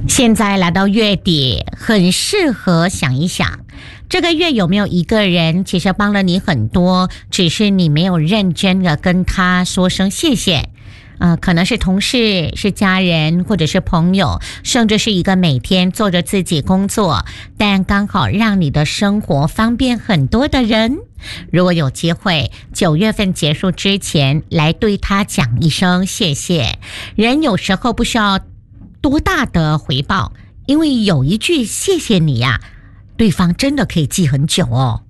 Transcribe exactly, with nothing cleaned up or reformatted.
现在来到月底，很适合想一想，这个月有没有一个人其实帮了你很多，只是你没有认真的跟他说声谢谢。呃，可能是同事，是家人，或者是朋友，甚至是一个每天做着自己工作，但刚好让你的生活方便很多的人。如果有机会，九月份结束之前来对他讲一声谢谢。人有时候不需要多大的回报，因为有一句谢谢你呀、啊，对方真的可以记很久哦。